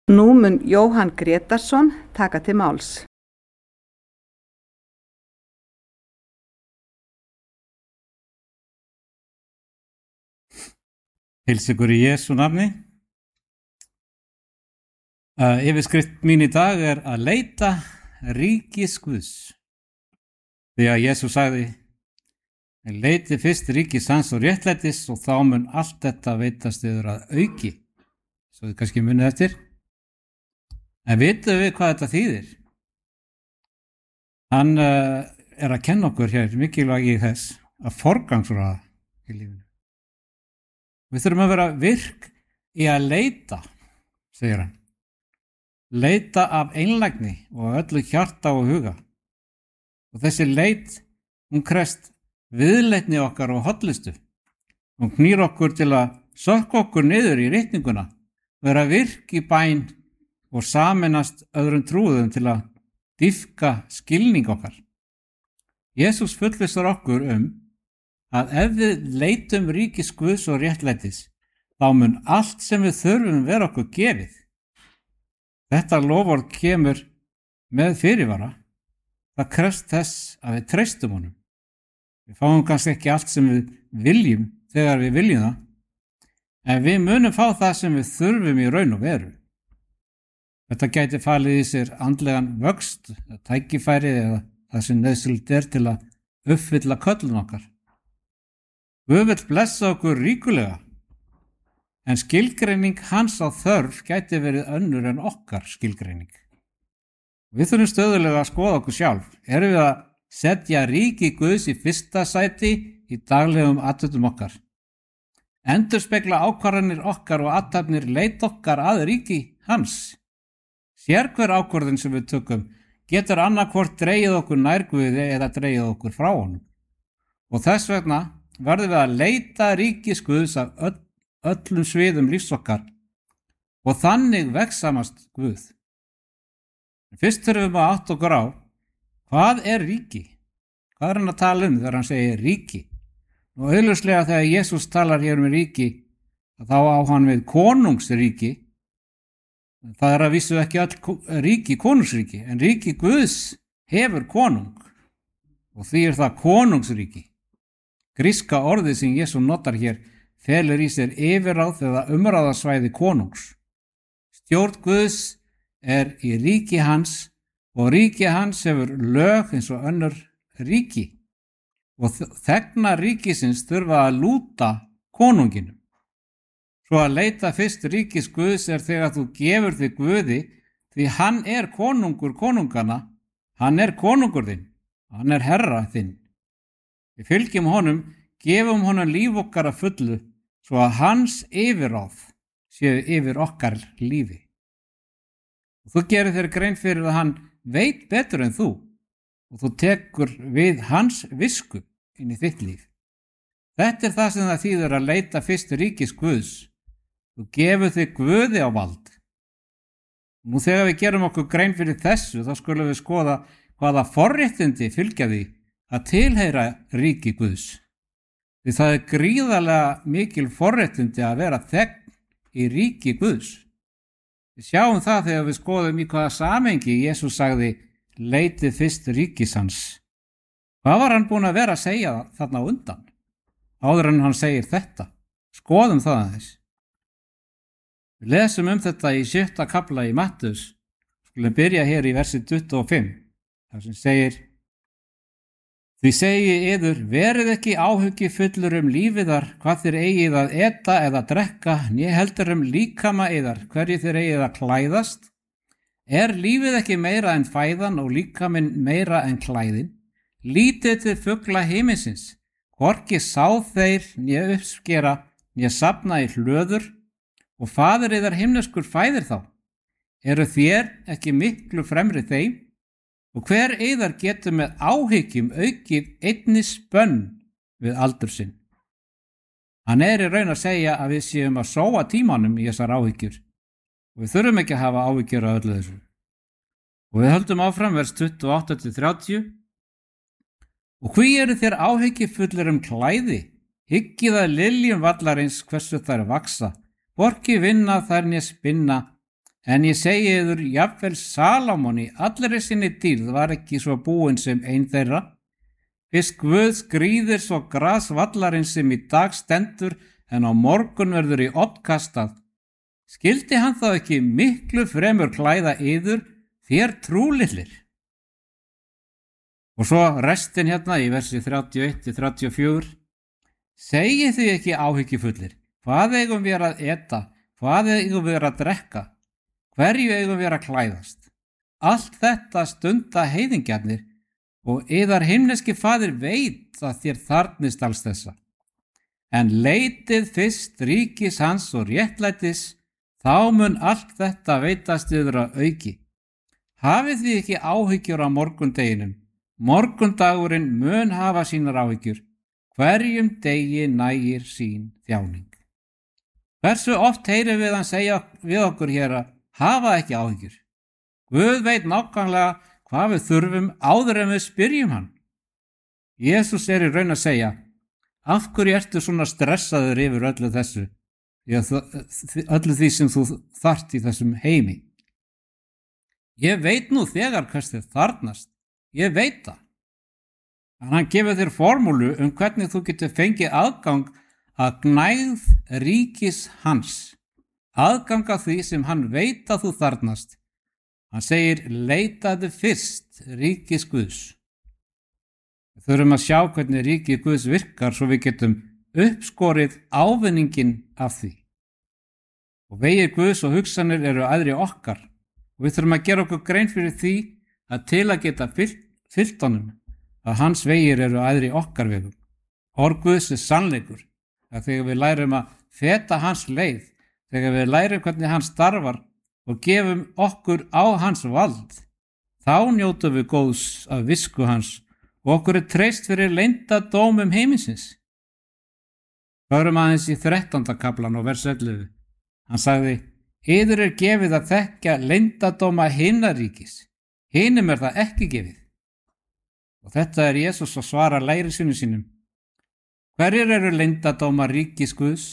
Nú mun Jóhann Grétarsson taka til máls. Heilsa ykkur í Jesú nafni. Yfirskrift mín í dag er að leita ríkis Guðs. Því að Jesú sagði, leiti fyrst ríkis hans og réttlætis og þá mun allt þetta veitast yfir að auki. Svo þið kannski munið eftir. En vitum við hvað þetta þýðir? Hann er að kenna okkur hér mikilvægi þess að forgangsraða í lífinu. Við þurfum að vera virk í að leita, segir hann. Leita af einlægni og öllu hjarta og huga. Og þessi leit, hún krefst viðleitni okkar og hollustu. Hún knýr okkur til að sökka okkur niður í ritninguna, vera virk í bæn og sameinast öðrum trúðum til að dýpka skilning okkar. Jesús fullvissar okkur að ef við leitum ríkis Guðs og réttlætis, þá mun allt sem við þurfum vera okkur gefið. Þetta loforð kemur með fyrirvara. Það krefst þess að við treystum honum. Við fáum kannski ekki allt sem við viljum þegar við viljum það, en við munum fá það sem við þurfum í raun og veru. Þetta gæti falið í sér andlegan vöxt, tækifæri eða það sem nauðsynlegt er til að uppfylla köllun okkar. Guð vill blessa okkur ríkulega, en skilgreining hans á þörf gæti verið önnur en okkar skilgreining. Við þurfum stöðulega að skoða okkur sjálf. Erum við að setja ríki Guðs í fyrsta sæti í daglegum athöfnum okkar? Endurspegla ákvarðanir okkar og athafnir leit okkar að ríki hans? Sérhver ákvörðun sem við tökum getur annarkvort dregið okkur nær Guði eða dregið okkur frá honum. Og þess vegna verðum við að leita ríkis Guðs af öllum sviðum lífs okkar og þannig vegsamast Guð. Fyrst þurfum við að átta okkur á, hvað er ríki? Hvað er hann að tala þegar hann segir ríki? Og augljóslega þegar Jesús talar hér ríki, þá á hann við konungsríki. Það er að vísu ekki öll ríki konungsríki, en ríki Guðs hefur konung og því er það konungsríki. Gríska orðið sem Jesús notar hér felur í sér yfirráð eða umráðasvæði konungs. Stjórn Guðs er í ríki hans og ríki hans hefur lög eins og önnur ríki og þegnar ríkisins þurfa að lúta konunginum. Svo að leita fyrst ríkis Guðs er þegar þú gefur þig Guði, því hann er konungur konungana, hann er konungur þinn, hann er herra þinn. Við fylgjum honum, gefum honum líf okkar að fullu, svo að hans yfirráð séu yfir okkar lífi. Og þú gerir þér grein fyrir að hann veit betur en þú og þú tekur við hans visku inn í þitt líf. Þetta er það sem það þýðir að leita fyrst ríkis Guðs. Þú gefur þig Guði á vald. Nú þegar við gerum okkur grein fyrir þessu, þá skulum við skoða hvaða forréttindi fylgja því að tilheyra ríki Guðs. Því það er gríðarlega mikil forréttindi að vera þegn í ríki Guðs. Við sjáum það þegar við skoðum í hvaða samhengi Jesús sagði, leitið fyrst ríkis hans. Hvað var hann búinn að vera að segja þarna undan? Áður en hann segir þetta. Skoðum það aðeins. Við lesum þetta í 7. kafla í Mattheus. Skulum byrja hér í versi 25. þar sem segir, því segi yður, verið ekki áhyggjufullur lífiðar, hvað þér eigið að eta eða drekka, né heldur líkama yðar, hverju þér eigið að klæðast? Er lífið ekki meira en fæðan og líkaminn meira en klæðin? Lítið til fugla himinsins, hvorki sá þeir, né uppskera, né safna í hlöður, og faðir yðar himneskur fæðir þá. Eru þér ekki miklu fremri þeim? Og hver yðar getur með áhyggjum aukið einni spönn við aldur sinn. Hann er í raun að segja að við séum að sóa tímanum í þessar áhyggjur og við þurfum ekki að hafa áhyggjur af öllu þessu. Og við höldum áfram vers 28-30. Og hví eru þér áhyggjufullir klæði? Hyggið að liljum vallarins hversu þær vaksa, hvorki vinna þær né spinna, En ég segi yður, jafnvel Salómon í allri sinni dýrð var ekki svo búinn sem ein þeirra. Fyrst Guð skrýðir svo grasvallarinn sem í dag stendur en á morgun verður í ofn kastað. Skyldi hann þá ekki miklu fremur klæða yður, þér trúlitlir? Og svo restin hérna í versi 31-34. Segið þið ekki áhyggjufullir, hvað eigum við að eta, hvað eigum við að drekka, hverju eigum við að klæðast? Allt þetta stunda heiðingjarnir og yðar himneski faðir veit að þér þarfnist alls þessa. En leitið fyrst ríkis hans og réttlætis, þá mun allt þetta veitast yður að auki. Hafið þið ekki áhyggjur á morgundeginum, morgundagurinn mun hafa sínar áhyggjur, hverjum degi nægir sín þjáning. Hversu oft heyrum við hann segja við okkur hér að hafa ekki áhyggjur? Guð veit nákvæmlega hvað við þurfum áður en við spyrjum hann. Jesús í raun að segja, af hverju ertu svona stressaður yfir öllu þessu, öllu því sem þú þarft í þessum heimi? Ég veit nú þegar hvers þér þarfnast, ég veit það. En hann gefur þér formúlu hvernig þú getur fengið aðgang að gnægð ríkis hans, aðgang að því sem hann veit að þú þarfnast. Hann segir, leitaðu fyrst ríkis Guðs. Við þurfum að sjá hvernig ríki Guðs virkar svo við getum uppskorið ávinningin af því. Og vegir Guðs og hugsanir eru æðri okkar og við þurfum að gera okkur grein fyrir því að til að geta fyllt honum, að hans vegir eru æðri okkar vegum. Orð Guðs er sannleikur, að þegar við lærum að feta hans leið, þegar við lærum hvernig hann starfar og gefum okkur á hans vald, þá njótum við góðs af visku hans og okkur er treyst fyrir leyndadómum heiminsins. Förum aðeins í 13. kaflan og vers 11. Hann sagði, yður er gefið að þekkja leyndadóma himnaríkis, hinum er það ekki gefið. Og þetta er Jesús að svara lærisveinum sínum. Hverjir eru leyndadómar ríkis Guðs?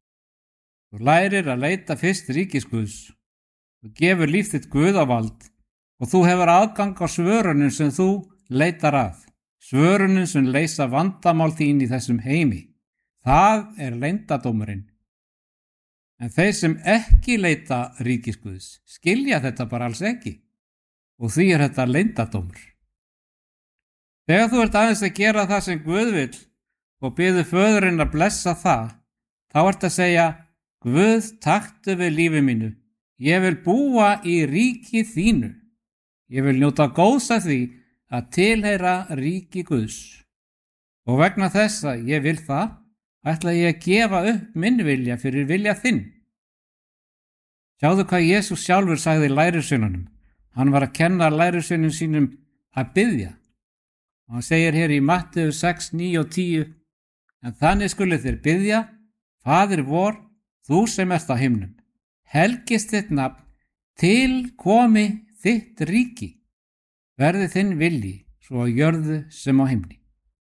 Þú lærir að leita fyrst ríkis Guðs. Þú gefur líf þitt Guðavald og þú hefur aðgang á svörunum sem þú leitar að. Svörunum sem leysa vandamál þín í þessum heimi. Það er leyndadómurinn. En þeir sem ekki leita ríkis Guðs skilja þetta bara alls ekki. Og því er þetta leyndadómur. Þegar þú ert aðeins að gera það sem Guð vill og biður föðurinn að blessa það, þá ert að segja, Guð, taktu við lífi mínu. Ég vil búa í ríki þínu. Ég vil njóta góðs af því að tilheyra ríki Guðs. Og vegna þess að ég vil það, ætla ég að gefa upp minn vilja fyrir vilja þinn. Sjáðu hvað Jesús sjálfur sagði lærisveinunum. Hann var að kenna lærisveinum sínum að biðja. Og hann segir hér í Matteus 6, 9 og 10, en þannig skulu þér biðja, Faðir vor, þú sem ert á himnum, helgist þitt nafn, til komi þitt ríki, verði þinn vilji, svo á jörðu sem á himni.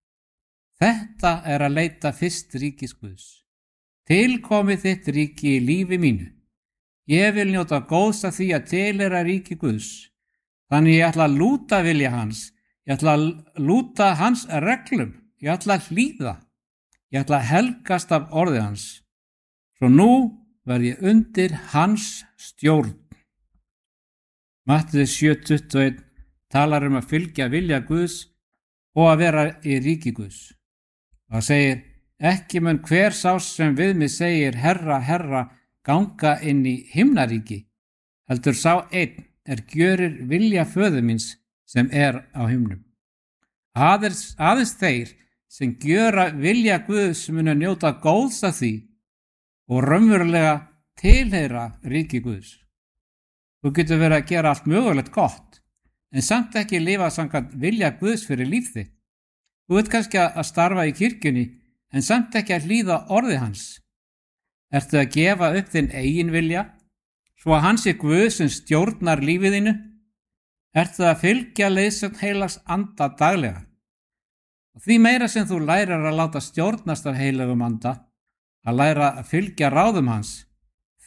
Þetta er að leita fyrst ríkis Guðs. Til komi þitt ríki í lífi mínu. Ég vil njóta góðs af því að tilheyra ríki Guðs. Þannig ég ætla að lúta vilja hans. Ég ætla að lúta hans reglum, ég ætla að hlýða, ég ætla að helgast af orði hans. Svo nú verð ég undir hans stjórn. Matteus 7:21 talar að fylgja vilja Guðs og að vera í ríki Guðs. Það segir, ekki mun hver sá sem við mig segir, Herra, Herra, ganga inn í himnaríki, heldur sá einn gjörir vilja föður míns sem er á himnum. Aðeins þeir sem gjöra vilja Guðs munu njóta góðs af því og raunverulega tilheyra ríki Guðs. Þú getur verið að gera allt mögulegt gott, en samt ekki lifa samkvæmt vilja Guðs fyrir líf þitt. Þú ert kannski að starfa í kirkjunni, en samt ekki að hlýða orði hans. Ertu að gefa upp þinn eigin vilja, svo að hans er Guð sem stjórnar lífið þínu? Ertu að fylgja leiðsögn heilags anda daglega? Og því meira sem þú lærar að láta stjórnast af heilagum anda, að læra að fylgja ráðum hans,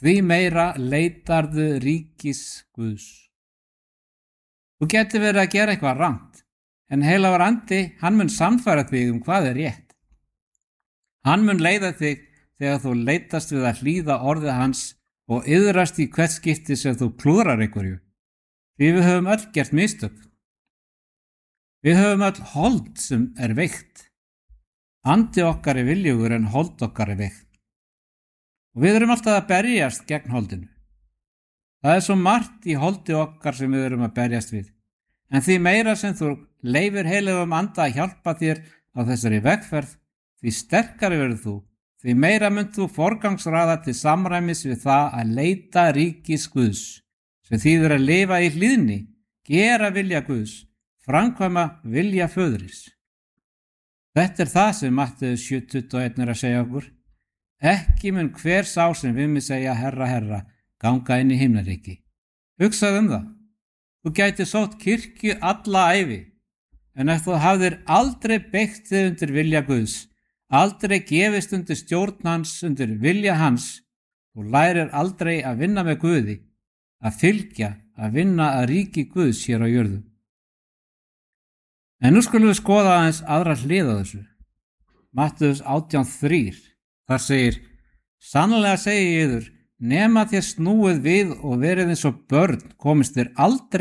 því meira leitarðu ríkis Guðs. Þú getur verið að gera eitthvað rangt, en heilagur andi, hann mun sannfæra þig hvað er rétt. Hann mun leiða þig þegar þú leitast við að hlýða orðið hans og iðrast í hvert skipti sem þú klúðrar einhverju. Því við höfum öll gert mistök. Við höfum öll hold sem er veikt. Andi okkar er viljugur en hold okkar er veikt. Og við erum alltaf að berjast gegn holdinu. Það er svo margt í holdi okkar sem við erum að berjast við. En því meira sem þú leifir heilugum anda að hjálpa þér á þessari vegferð, því sterkari verður þú, því meira mynd þú forgangsraða til samræmis við það að leita ríkis Guðs, sem þýðir að lifa í hlýðni, gera vilja Guðs, framkvæma vilja föðuris. Þetta er það sem Matteus 7:21 er að segja okkur. Ekki mun hver sá sem við mig segja herra, herra, ganga inn í himnaríki. Hugsaðu það. Þú gæti sótt kirkju alla ævi, en ef þú hafðir aldrei beygt þig undir vilja Guðs, aldrei gefist undir stjórn hans, undir vilja hans, þú lærir aldrei að vinna með Guði, að fylgja, að vinna að ríki Guðs hér á jörðu. En nú skulum við skoða aðeins aðra hlið á þessu. Matteus 18:3, þar segir, sannlega segi ég yður, nema þér snúið við og verið eins og börn, komist þér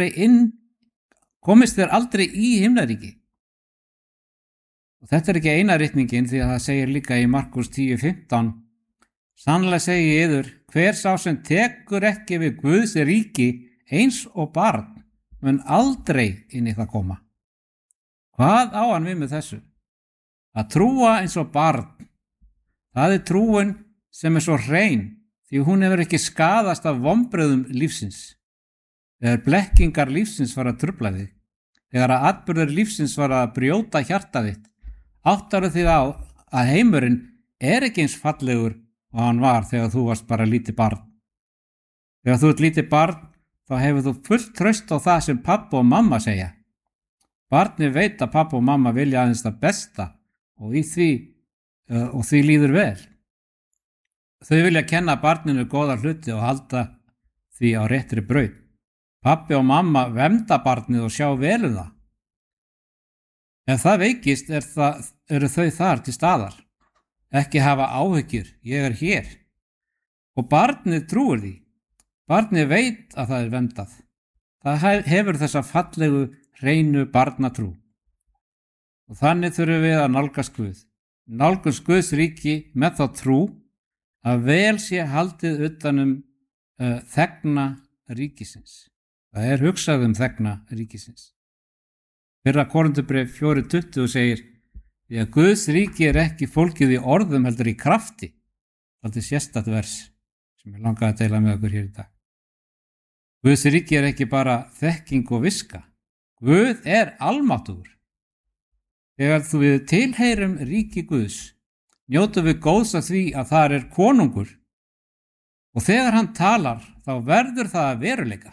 aldrei í himnaríki. Og þetta er ekki eina ritningin því að það segir líka í Markus 10:15, sannlega segi ég yður, hver sá sem tekur ekki við Guðs ríki eins og barn, mun aldrei inn í það koma. Hvað á hann við með þessu? Að trúa eins og barn. Það er trúin sem er svo hrein, því hún hefur ekki skaðast af vonbrigðum lífsins. Þegar blekkingar lífsins fara að trufla þig, þegar að atburðir lífsins fara að brjóta hjarta þitt, áttaru þig á að heimurinn er ekki eins fallegur og hann var þegar þú varst bara lítið barn. Þegar þú ert lítið barn, þá hefur þú fullt traust á það sem pappa og mamma segja. Barnið veit að pappa og mamma vilja aðeins það besta og því líður vel. Þau vilja kenna barninu góða hluti og halda því á réttri braut. Pappi og mamma vernda barnið og sjá vel það. Ef það veikist eru þau þar til staðar. Ekki hafa áhyggjur, ég er hér. Og barnið trúir því. Barnið veit að það er verndað. Það hefur þessa fallegu, hreinu barnatrú. Og þannig þurfum við að nálgast Guð. Nálgast Guðs ríki með þá trú að vel sé haldið utanum þegna ríkisins. Það er hugsað þegna ríkisins. 1. Korinthubréf 4:20 segir, því að Guðs ríki er ekki fólgið í orðum heldur í krafti. Það er sérstakt vers sem ég langaði að deila með okkur hér í dag. Guðs ríki er ekki bara þekking og viska. Guð er almáttugur. Þegar við tilheyrum ríki Guðs, njótum við góðs af því að þar er konungur og þegar hann talar þá verður það að veruleika.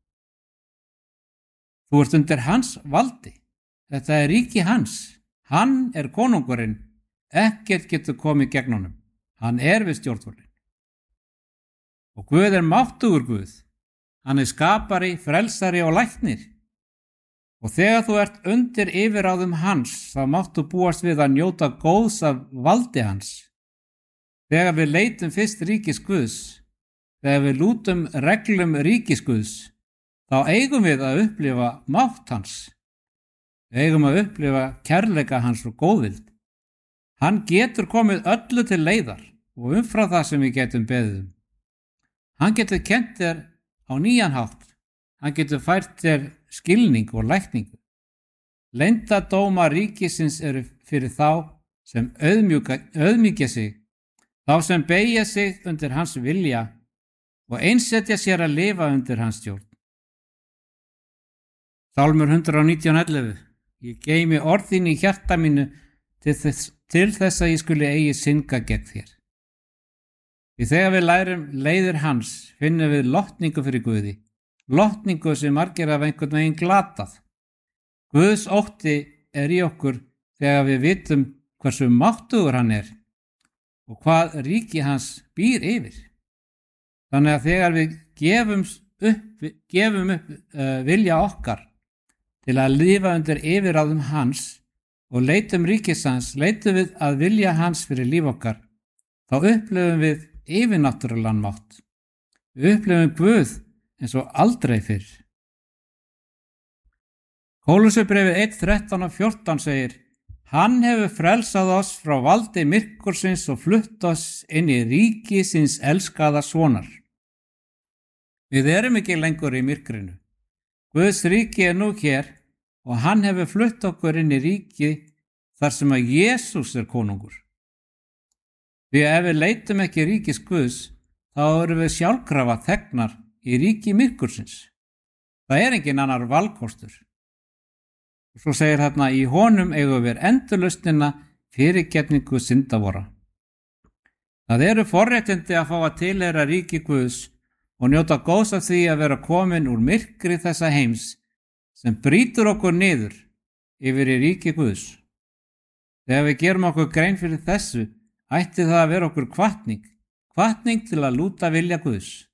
Þú ert undir hans valdi. Þetta er ríki hans. Hann er konungurinn. Ekkert getur komið gegn honum. Hann er við stjórnvölinn. Og Guð er máttugur Guð. Hann er skapari, frelsari og læknir. Og þegar þú ert undir yfirráðum hans, þá máttu búast við að njóta góðs af valdi hans. Þegar við leitum fyrst ríkis Guðs, þegar við lútum reglum ríkis Guðs, þá eigum við að upplifa mátt hans. Við eigum að upplifa kærleika hans og góðvild. Hann getur komið öllu til leiðar og umfram það sem við getum beðið um. Hann getur kennt þér á nýjan hátt. Hann getur fært þér skilning og lækningu. Leyndardómar ríkisins eru fyrir þá sem auðmýkja sig, þá sem beygja sig undir hans vilja og einsetja sér að lifa undir hans stjórn. Sálmur 119:11. Ég geymi orð þín í hjarta mínu til þess að ég skuli eigi synga gegn þér. Því þegar við lærum leiðir hans, finnum við lotningu fyrir Guði, lotningu sem margir af einhvern veginn glatað. Guðs ótti er í okkur þegar við vitum hversu máttugur hann er og hvað ríki hans býr yfir. Þannig að þegar við gefum upp vilja okkar til að lifa undir yfirráðum hans og leitum ríkis hans, leitum við að vilja hans fyrir líf okkar, þá upplifum við yfirnáttúrulegan mátt. Við upplifum Guð eins og aldrei fyrr. Kólussarbréfið 1:13-14 segir: Hann hefur frelsað oss frá valdi myrkursins og flutt oss inn í ríki síns elskaða sonar. Við erum ekki lengur í myrkrinu. Guðs ríki nú hér og hann hefur flutt okkur inn í ríki þar sem að Jesús konungur. Því ef við leitum ekki ríkis Guðs, þá erum við sjálfkrafa þegnar í ríki myrkursins. Það engin annar valkostur. Og svo segir þarna: í honum eigum við endurlausnina fyrirgefningu synda vorra. Það eru forréttindi að fá að tilheyra ríki Guðs og njóta góðs af því að vera komin úr myrkri þessa heims sem brýtur okkur niður yfir í ríki Guðs. Þegar við gerum okkur grein fyrir þessu, ætti það að vera okkur hvatning til að lúta vilja Guðs.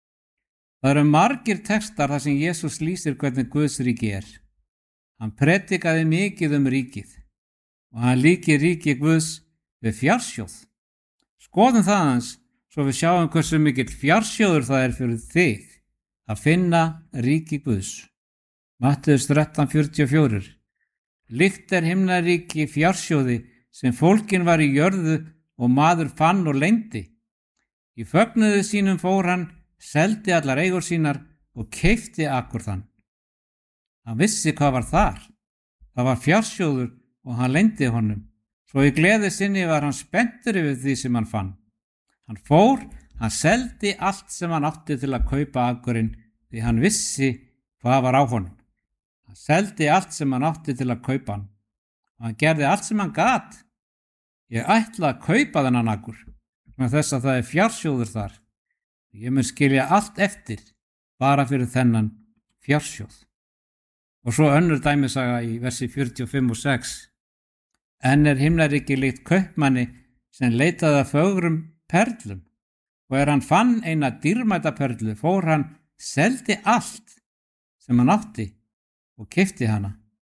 Það eru margir textar þar sem Jesús lýsir hvernig Guðs ríki er. Hann predikaði mikið ríkið og hann líkir ríki Guðs við fjársjóð. Skoðum það aðeins svo við sjáum hversu mikill fjársjóður það fyrir þig að finna ríki Guðs. Matteus 13:44. Líkt himnaríki fjársjóði sem fólkin var í jörðu og maður fann og leyndi. Í fögnuði sínum fór hann, seldi allar eigur sínar og keypti akkur þann. Hann vissi hvað var þar. Það var fjársjóður og hann leyndi honum. Svo í gleði sinni var hann spenntur yfir því sem hann fann. Hann fór, hann seldi allt sem hann átti til að kaupa akkurinn því hann vissi hvað var á honum. Hann seldi allt sem hann átti til að kaupa hann. Og hann gerði allt sem hann gat. Ég ætla að kaupa þennan akkur með þess að það fjársjóður þar. Ég mun skilja allt eftir bara fyrir þennan fjársjóð. Og svo önnur dæmisaga í versi 45 og 6. En himnaríki líkt kaupmanni sem leitaði að fögrum perlum, og hann fann eina dýrmæta perlu, fór hann, seldi allt sem hann átti og keypti hana.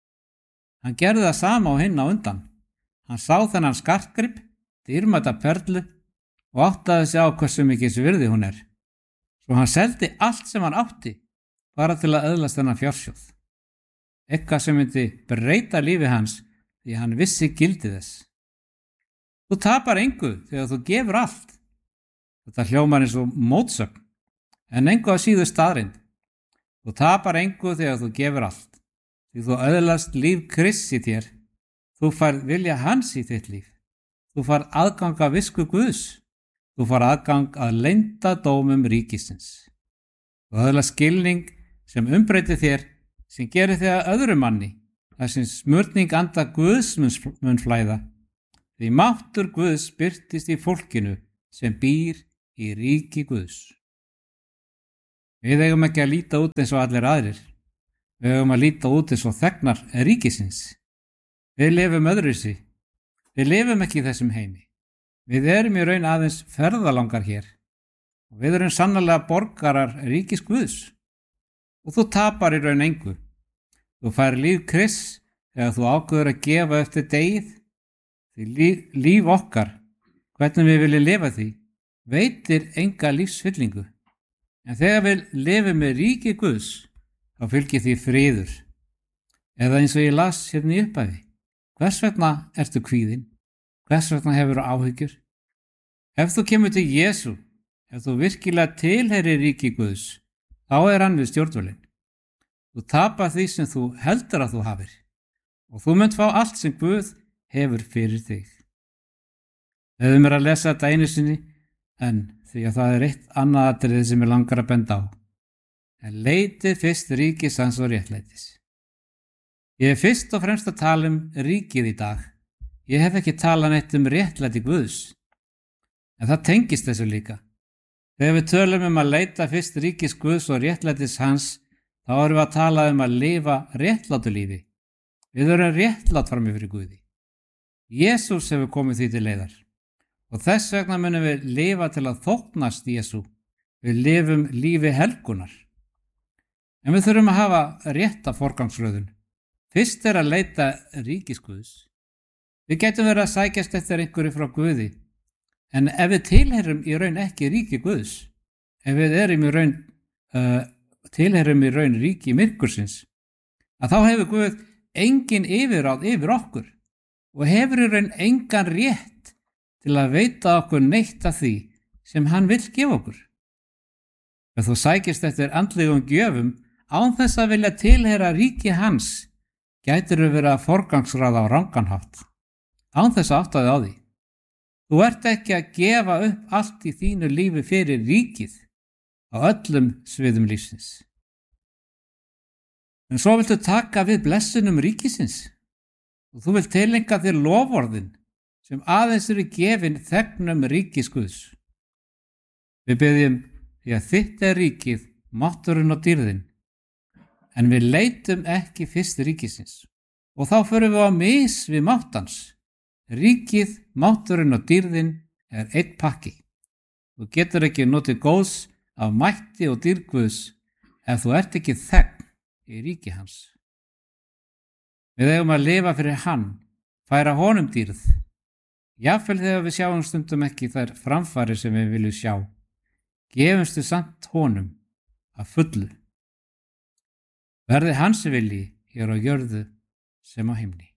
Hann gerði það sama á hinn á undan. Hann sá þennan skartgrip, dýrmæta perlu, og áttaði sig á hversu mikils virði hún er. Svo hann seldi allt sem hann átti bara til að öðlast þennan fjársjóð. Eitthvað sem myndi breyta lífi hans því hann vissi gildi þess. Þú tapar engu þegar þú gefur allt. Þetta hljómar eins og mótsögn, en engu að síður staðreynd. Þú tapar engu þegar þú gefur allt, því þú öðlast líf Krists í þér. Þú færð vilja hans í þitt líf. Þú færð aðgang að visku Guðs. Þú færð aðgang að leyndardómum ríkisins. Þú öðlast skilning sem umbreytir þér, sem gerir þig að öðru manni, þar sem smurning anda Guðs mun flæða. Því máttur Guðs birtist í fólkinu sem býr í ríki Guðs. Við eigum ekki að líta út eins og allir aðrir. Við eigum að líta út eins og þegnar ríkisins. Við lifum öðruvísi. Við lifum ekki í þessum heimi. Við erum í raun aðeins ferðalangar hér og við erum sannarlega borgarar ríkis Guðs. Og þú tapar í raun engu. Þú fær líf Krists þegar þú ákveður að gefa eftir degið. Því líf okkar, hvernig við viljum lifa því, veitir enga lífsfyllingu. En þegar við lifum með ríki Guðs, þá fylgir því friður. Eða eins og ég las hérna í upphafi. Hvers vegna ertu kvíðinn? Hvers vegna hefur þú áhyggjur? Ef þú kemur til Jesú, ef þú virkilega tilheyrir ríki Guðs, þá hann við stjórnvölinn. Þú tapar því sem þú heldur að þú hafir og þú munt fá allt sem Guð hefur fyrir þig. Hefðu mér að lesa þetta einu sinni, en því að það eitt annað atriði sem ég langar að benda á. En leitið fyrst ríkis hans og réttlætis. Ég fyrst og fremst að tala ríkið í dag. Ég hef ekki talað neitt réttlæti Guðs. En það tengist þessu líka. Þegar við tölum að leita fyrst ríkis Guðs og réttlætis hans, þá erum við að tala að lifa réttlátu lífi. Við erum réttlátt fram yfir Guði. Jesús hefur komið því til leiðar og þess vegna munum við lifa til að þóknast Jesú. Við lifum lífi helgunar. En við þurfum að hafa rétta forgangsröðun. Fyrst að leita ríkis Guðs. Við getum verið að sækjast eftir einhverju frá Guði, en ef við tilheyrum í raun ekki ríki Guðs, ef við tilheyrum í raun ríki myrkursins, að þá hefur Guð engin yfirráð yfir okkur og hefur í raun engan rétt til að veita okkur neitt af því sem hann vill gefa okkur. Ef þú sækist eftir andlegum gjöfum án þess að vilja tilheyra ríki hans, gætir við verið að forgangsraða á rangan hátt, án þess að áttaði á því. Þú ert ekki að gefa upp allt í þínu lífi fyrir ríkið á öllum sviðum lífsins. En svo viltu taka við blessunum ríkisins og þú vilt tileinka þér loforðin sem aðeins eru gefin þegnum ríkis Guðs. Við biðjum því að þitt ríkið, mátturinn og dýrðin, en við leitum ekki fyrst ríkisins og þá förum við á mis við máttans. Ríkið, mátturinn og dýrðin einn pakki. Þú getur ekki notið góðs af mætti og dýrð Guðs ef þú ert ekki þegn í ríki hans. Við eigum að lifa fyrir hann, færa honum dýrð. Jafnvel þegar við sjáum stundum ekki þær framfarir sem við viljum sjá, gefumstu samt honum að fullu. Verði hans vilji hér á jörðu sem á himni.